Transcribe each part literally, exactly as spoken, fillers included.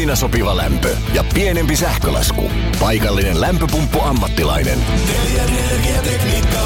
aina sopiva lämpö ja pienempi sähkölasku. Paikallinen lämpöpumppu-ammattilainen. Telian Energiatekniikka.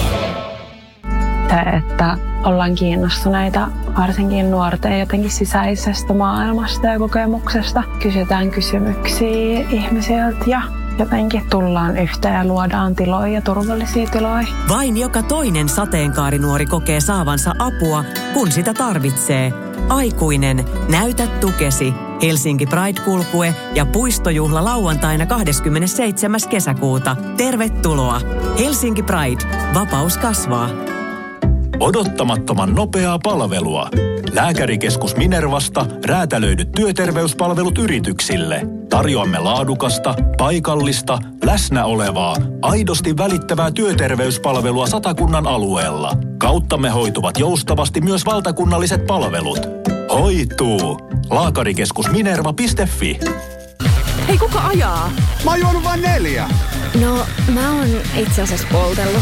Että ollaan kiinnostuneita varsinkin nuorten jotenkin sisäisestä maailmasta ja kokemuksesta. Kysytään kysymyksiä ihmisiltä ja jotenkin tullaan yhteen ja luodaan tiloja ja turvallisia tiloja. Vain joka toinen sateenkaarinuori kokee saavansa apua, kun sitä tarvitsee. Aikuinen, näytä tukesi. Helsinki Pride-kulkue ja puistojuhla lauantaina kahdeskymmenesseitsemäs kesäkuuta. Tervetuloa! Helsinki Pride. Vapaus kasvaa. Odottamattoman nopeaa palvelua. Lääkärikeskus Minervasta räätälöidyt työterveyspalvelut yrityksille. Tarjoamme laadukasta, paikallista, läsnä olevaa, aidosti välittävää työterveyspalvelua Satakunnan alueella. Kauttamme hoituvat joustavasti myös valtakunnalliset palvelut. Hoituu! Lääkärikeskus-minerva piste fi. Hei, kuka ajaa? Mä oon juonut vain neljä. No, mä oon itse asiassa poltellut.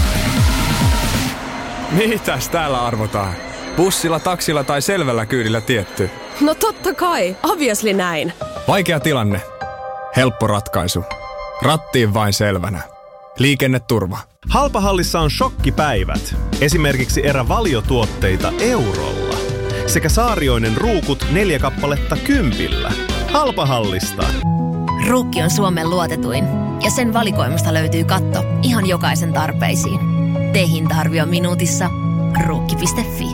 Mitäs täällä arvotaan? Bussilla, taksilla tai selvällä kyydillä tietty? No totta kai, obviously näin. Vaikea tilanne. Helppo ratkaisu. Rattiin vain selvänä. Liikenneturva. Halpahallissa on shokkipäivät. Esimerkiksi erä valiotuotteita eurolla. Sekä Saarioinen ruukut neljä kappaletta kympillä. Halpahallista. Ruukki on Suomen luotetuin. Ja sen valikoimasta löytyy katto ihan jokaisen tarpeisiin. Tee hinta-arvio minuutissa. Ruukki piste fi.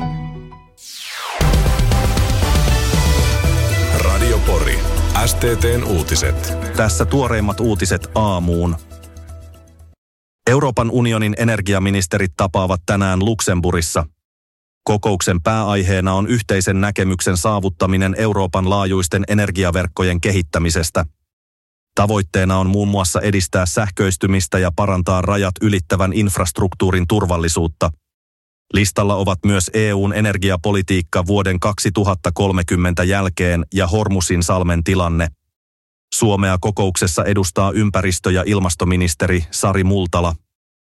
Radio Pori. S T T:n uutiset. Tässä tuoreimmat uutiset aamuun. Euroopan unionin energiaministerit tapaavat tänään Luxemburgissa. Kokouksen pääaiheena on yhteisen näkemyksen saavuttaminen Euroopan laajuisten energiaverkkojen kehittämisestä. Tavoitteena on muun muassa edistää sähköistymistä ja parantaa rajat ylittävän infrastruktuurin turvallisuutta. Listalla ovat myös E U:n energiapolitiikka vuoden kaksituhattakolmekymmentä jälkeen ja Hormusin salmen tilanne. Suomea kokouksessa edustaa ympäristö- ja ilmastoministeri Sari Multala.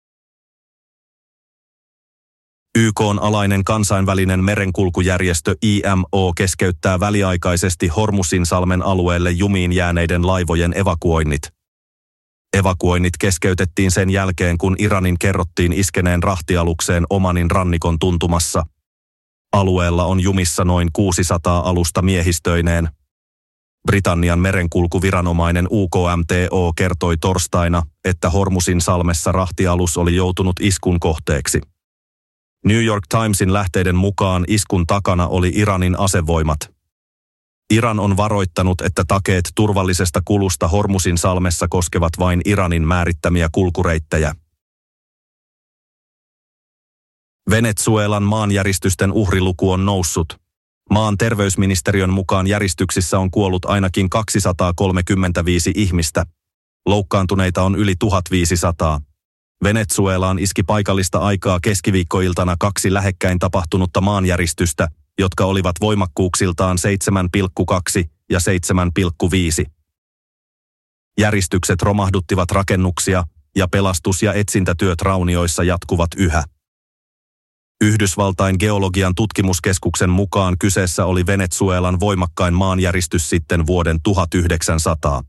Y K:n alainen kansainvälinen merenkulkujärjestö I M O keskeyttää väliaikaisesti Hormusin salmen alueelle jumiin jääneiden laivojen evakuoinnit. Evakuoinnit keskeytettiin sen jälkeen, kun Iranin kerrottiin iskeneen rahtialukseen Omanin rannikon tuntumassa. Alueella on jumissa noin kuusisataa alusta miehistöineen. Britannian merenkulkuviranomainen U K M T O kertoi torstaina, että Hormusin salmessa rahtialus oli joutunut iskun kohteeksi. New York Timesin lähteiden mukaan iskun takana oli Iranin asevoimat. Iran on varoittanut, että takeet turvallisesta kulusta Hormusin salmessa koskevat vain Iranin määrittämiä kulkureittejä. Venezuelan maanjäristysten uhriluku on noussut. Maan terveysministeriön mukaan järistyksissä on kuollut ainakin kaksisataakolmekymmentäviisi ihmistä. Loukkaantuneita on yli tuhatviisisataa. Venezuelaan iski paikallista aikaa keskiviikkoiltana kaksi lähekkäin tapahtunutta maanjäristystä, jotka olivat voimakkuuksiltaan seitsemän pilkku kaksi ja seitsemän pilkku viisi. Järistykset romahduttivat rakennuksia ja pelastus- ja etsintätyöt raunioissa jatkuvat yhä. Yhdysvaltain geologian tutkimuskeskuksen mukaan kyseessä oli Venezuelan voimakkain maanjäristys sitten vuoden tuhatyhdeksänsataa.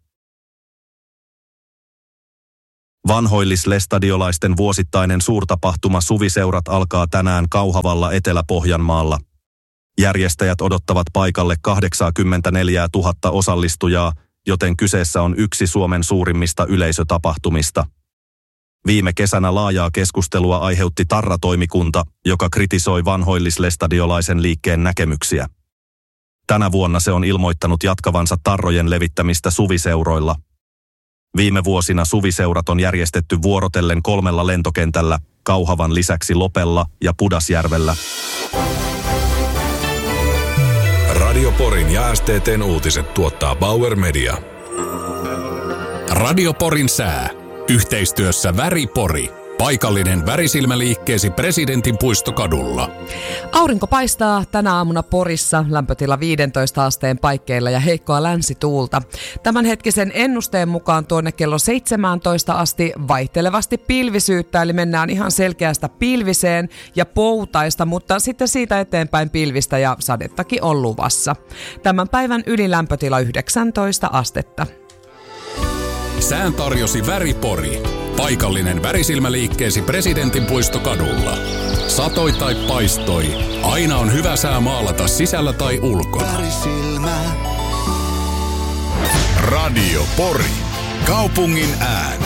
Vanhoillislestadiolaisten vuosittainen suurtapahtuma Suviseurat alkaa tänään Kauhavalla Etelä-Pohjanmaalla. Järjestäjät odottavat paikalle kahdeksankymmentäneljätuhatta osallistujaa, joten kyseessä on yksi Suomen suurimmista yleisötapahtumista. Viime kesänä laajaa keskustelua aiheutti Tarra-toimikunta, joka kritisoi vanhoillislestadiolaisen liikkeen näkemyksiä. Tänä vuonna se on ilmoittanut jatkavansa tarrojen levittämistä suviseuroilla. Viime vuosina suviseurat on järjestetty vuorotellen kolmella lentokentällä, Kauhavan lisäksi Lopella ja Pudasjärvellä. Radio Porin ja S T T:n uutiset tuottaa Bauer Media. Radio Porin sää. Yhteistyössä Väri Pori. Paikallinen värisilmäliikkeesi Presidentin puistokadulla. Aurinko paistaa tänä aamuna Porissa, lämpötila viidentoista asteen paikkeilla ja heikkoa länsituulta. Tämänhetkisen ennusteen mukaan tuonne kello seitsemäntoista asti vaihtelevasti pilvisyyttä, eli mennään ihan selkeästä pilviseen ja poutaista, mutta sitten siitä eteenpäin pilvistä ja sadettakin on luvassa. Tämän päivän ylilämpötila yhdeksäntoista astetta. Sään tarjosi Väripori. Paikallinen värisilmäliikkeesi Presidentin puistokadulla. Satoi tai paistoi, aina on hyvä sää maalata sisällä tai ulkona. Värisilmä. Radio Pori. Kaupungin ääni.